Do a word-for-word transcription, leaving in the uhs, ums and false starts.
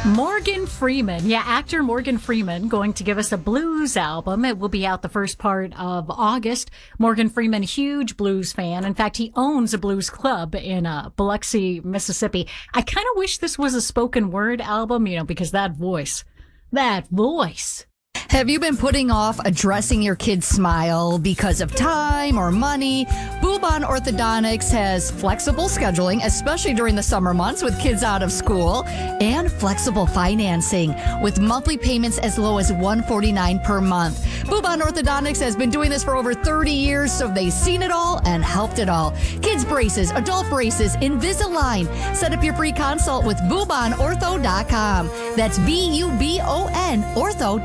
Morgan Freeman. Yeah, actor Morgan Freeman going to give us a blues album. It will be out the first part of August. Morgan Freeman, huge blues fan. In fact, he owns a blues club in uh, Biloxi, Mississippi. I kind of wish this was a spoken word album, you know, because that voice, that voice. Have you been putting off addressing your kid's smile because of time or money? Bubon Orthodontics has flexible scheduling, especially during the summer months with kids out of school, and flexible financing with monthly payments as low as one hundred forty-nine dollars per month. Bubon Orthodontics has been doing this for over thirty years, so they've seen it all and helped it all. Kids braces, adult braces, Invisalign. Set up your free consult with bubon ortho dot com. That's B U B O N ortho.